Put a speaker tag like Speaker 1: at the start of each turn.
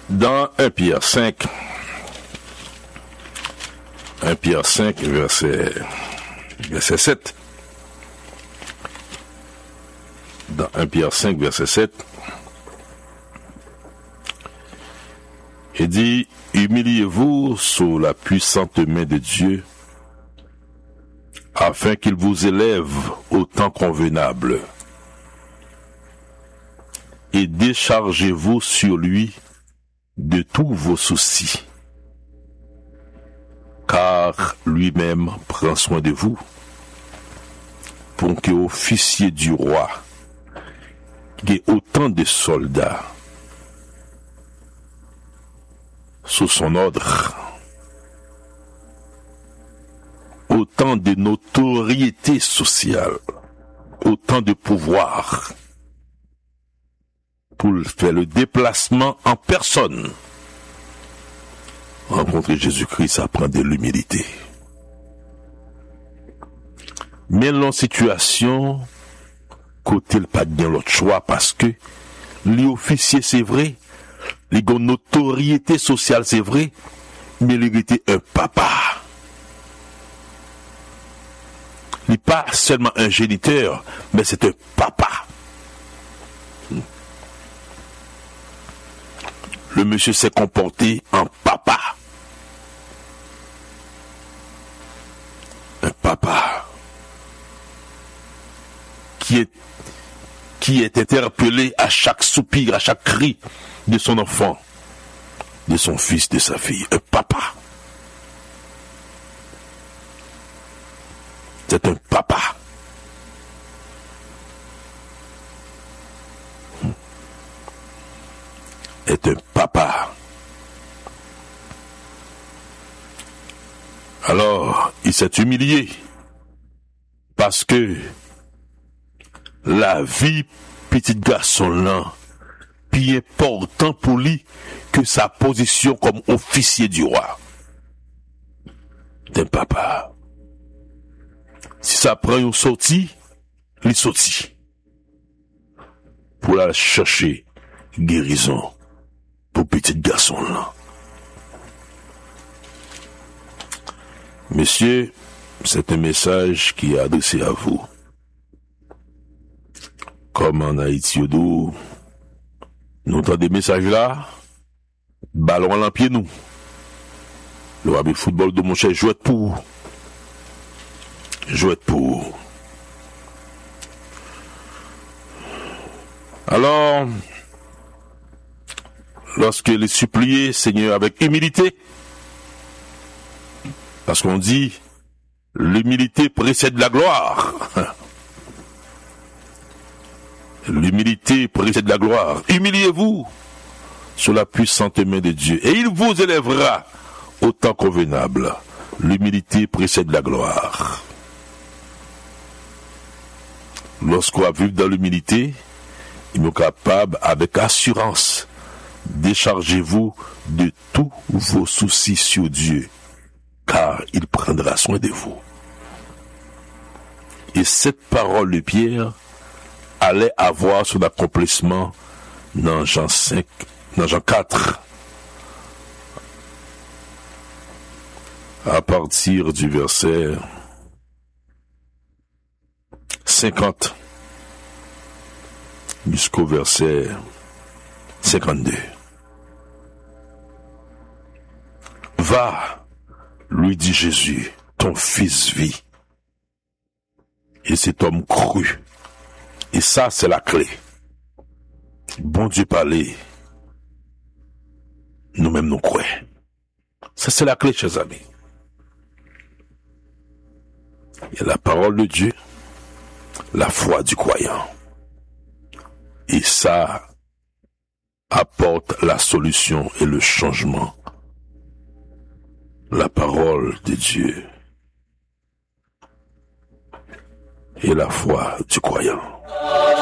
Speaker 1: Dans 1 Pierre 5, 1 Pierre 5, verset 7. Dans 1 Pierre 5, verset 7, il dit, humiliez-vous sous la puissante main de Dieu, afin qu'il vous élève au temps convenable. Et déchargez-vous sur lui de tous vos soucis, car lui-même prend soin de vous, pour que officier du roi, qui ait autant de soldats sous son ordre, autant de notoriété sociale, autant de pouvoir, pour faire le déplacement en personne. Rencontrer Jésus-Christ, ça prend de l'humilité. Mais dans situation, côté le pas bien l'autre choix, parce que les officiers, c'est vrai, les notoriété sociale, c'est vrai, mais il était un papa. Il n'est pas seulement un géniteur, mais c'est un papa. Le monsieur s'est comporté en papa. Un papa qui est interpellé à chaque soupir, à chaque cri de son enfant, de son fils, de sa fille. Un papa. C'est un papa. Est un papa. Alors, il s'est humilié parce que la vie petit garçon là, plus important pour lui que sa position comme officier du roi. D'un papa. Si ça prend une sortie, il sortit pour la chercher guérison pour petit garçon là. Messieurs, c'est un message qui est adressé à vous. Comme en Haïti, nous entendons des messages là, ballon à l'empied nous. Le rabbi football de mon cher jouet pour. Jouet pour. Alors, lorsque les supplier, Seigneur, avec humilité, parce qu'on dit, l'humilité précède la gloire. L'humilité précède la gloire. Humiliez-vous sous la puissante main de Dieu, et il vous élèvera au temps convenable. L'humilité précède la gloire. Lorsqu'on va vivre dans l'humilité, il est capable, avec assurance, déchargez-vous de tous vos soucis sur Dieu, car il prendra soin de vous. Et cette parole de Pierre allait avoir son accomplissement dans Jean 5, dans Jean 4, à partir du verset 50 jusqu'au verset 52. Va, lui dit Jésus, ton fils vit. Et cet homme crut. Et ça, c'est la clé. Bon Dieu parlait, nous-mêmes nous croyons. Ça, c'est la clé, chers amis. Il y a la parole de Dieu, la foi du croyant. Et ça apporte la solution et le changement. La parole de Dieu et la foi du croyant.